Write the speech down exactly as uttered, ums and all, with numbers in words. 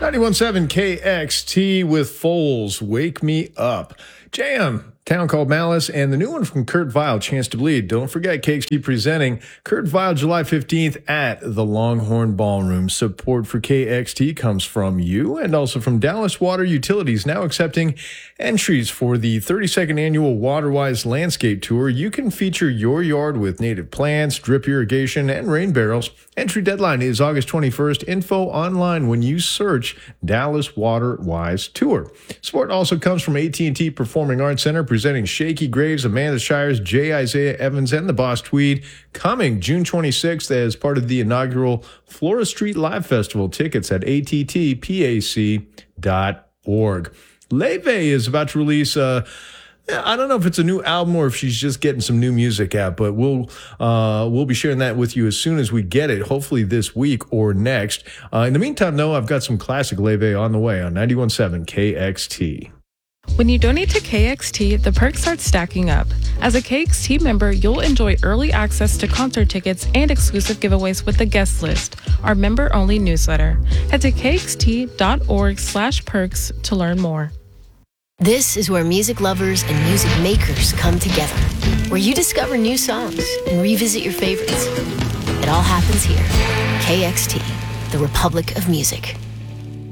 ninety-one point seven K X T with Foles, Wake Me Up. Jam, Town Called Malice, and the new one from Kurt Vile, Chance to Bleed. Don't forget, K X T presenting Kurt Vile July fifteenth at the Longhorn Ballroom. Support for K X T comes from you and also from Dallas Water Utilities, now accepting entries for the thirty-second annual Waterwise Landscape Tour. You can feature your yard with native plants, drip irrigation, and rain barrels. Entry deadline is August twenty-first. Info online when you search Dallas Waterwise Tour. Support also comes from A T and T Performing Arts Center, presenting Shaky Graves, Amanda Shires, J. Isaiah Evans, and the Boss Tweed, coming June twenty-sixth as part of the inaugural Flora Street Live Festival. Tickets at a t t p a c dot org. Leve is about to release uh I don't know if it's a new album or if she's just getting some new music out, but we'll uh, we'll be sharing that with you as soon as we get it, hopefully this week or next. Uh, in the meantime, though, I've got some classic Leve on the way on ninety-one point seven K X T. When you donate to K X T, the perks start stacking up. As a K X T member, you'll enjoy early access to concert tickets and exclusive giveaways with the guest list, our member-only newsletter. Head to k x t dot org slash perks to learn more. This is where music lovers and music makers come together, where you discover new songs and revisit your favorites. It all happens here. K X T, the Republic of Music.